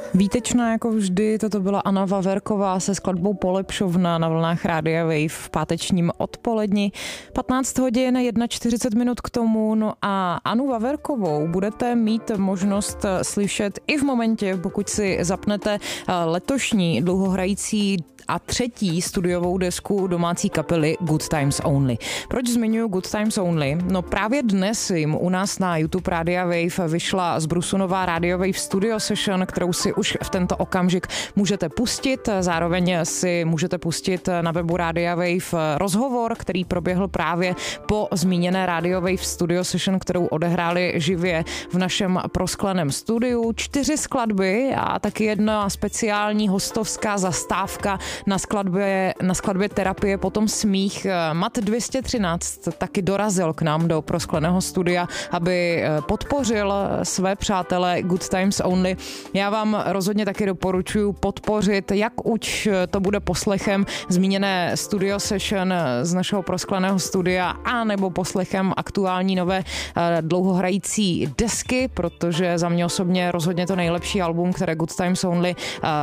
Výtečná jako vždy, toto byla Anna Wawerková se skladbou Polepšovna na vlnách Rádia Wave v pátečním odpoledni. 15 hodin, 41 k tomu, no a Annu Wawerkovou budete mít možnost slyšet i v momentě, pokud si zapnete letošní dlouhohrající a třetí studiovou desku domácí kapely Good Times Only. Proč zmiňuji Good Times Only? No právě dnes jim u nás na YouTube Rádia Wave vyšla z Brusu nová Radio Wave Studio Session, kterou si už v tento okamžik můžete pustit. Zároveň si můžete pustit na webu Rádia Wave rozhovor, který proběhl právě po zmíněné Radio Wave Studio Session, kterou odehráli živě v našem proskleném studiu. 4 skladby a taky jedna speciální hostovská zastávka na skladbě Terapie, potom smích. Mat 213 taky dorazil k nám do proskleného studia, aby podpořil své přátele Good Times Only. Já vám rozhodně taky doporučuji podpořit, jak už to bude poslechem zmíněné studio session z našeho proskleného studia, a nebo poslechem aktuální nové dlouhohrající desky, protože za mě osobně rozhodně to nejlepší album, které Good Times Only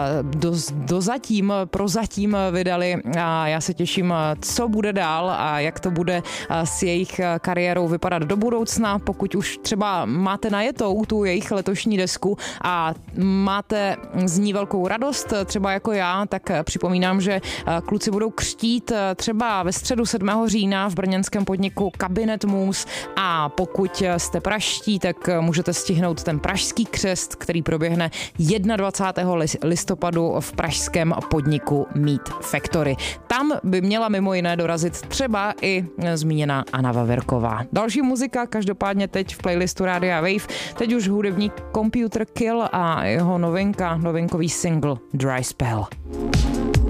prozatím vydali, a já se těším, co bude dál a jak to bude s jejich kariérou vypadat do budoucna. Pokud už třeba máte najetou tu jejich letošní desku a máte z ní velkou radost, třeba jako já, tak připomínám, že kluci budou křtít třeba ve středu 7. října v brněnském podniku Kabinet Mus, a pokud jste praští, tak můžete stihnout ten pražský křest, který proběhne 21. listopadu v pražském podniku Meat Factory. Tam by měla mimo jiné dorazit třeba i zmíněná Anna Wawerková. Další muzika každopádně teď v playlistu Rádia Wave, teď už hudebník Computer Kill a jeho novinkový single Dry Spell.